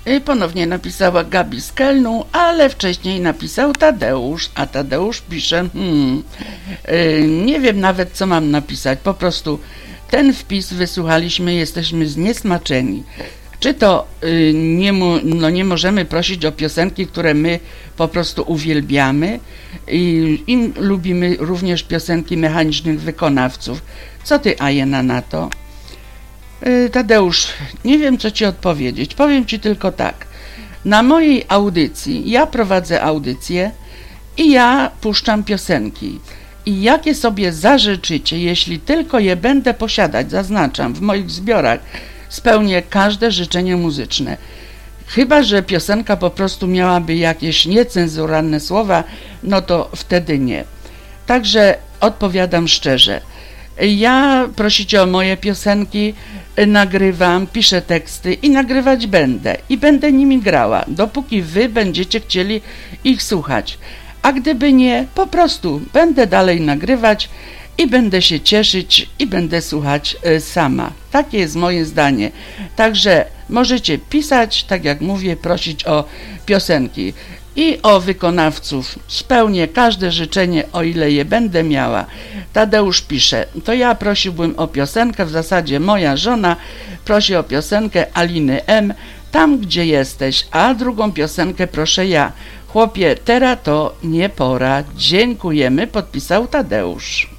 Ponownie napisała Gabi z Kelnu, ale wcześniej napisał Tadeusz, a Tadeusz pisze, nie wiem nawet co mam napisać, po prostu ten wysłuchaliśmy, jesteśmy zniesmaczeni. Czy to nie możemy prosić o piosenki, które my po prostu uwielbiamy i lubimy również piosenki mechanicznych wykonawców. Co ty, Ajena, na to? Tadeusz, nie wiem co ci odpowiedzieć. Powiem ci tylko tak. Na mojej audycji, ja prowadzę audycję i ja puszczam piosenki. I jakie sobie zażyczycie, jeśli tylko je będę posiadać, zaznaczam, w moich zbiorach, spełnię każde życzenie muzyczne. Chyba że piosenka po prostu miałaby jakieś niecenzuralne słowa, no to wtedy nie. Także odpowiadam szczerze. Ja prosicie o moje piosenki, nagrywam, piszę teksty i nagrywać będę. I będę nimi grała, dopóki wy będziecie chcieli ich słuchać. A gdyby nie, po prostu będę dalej nagrywać i będę się cieszyć i będę słuchać sama. Takie jest moje zdanie. Także możecie pisać, tak jak mówię, prosić o piosenki i o wykonawców. Spełnię każde życzenie, o ile je będę miała. Tadeusz pisze, to ja prosiłbym o piosenkę, w zasadzie moja żona prosi o piosenkę Aliny M, Tam gdzie jesteś, a drugą piosenkę proszę ja. Chłopie, teraz to nie pora. Dziękujemy, podpisał Tadeusz.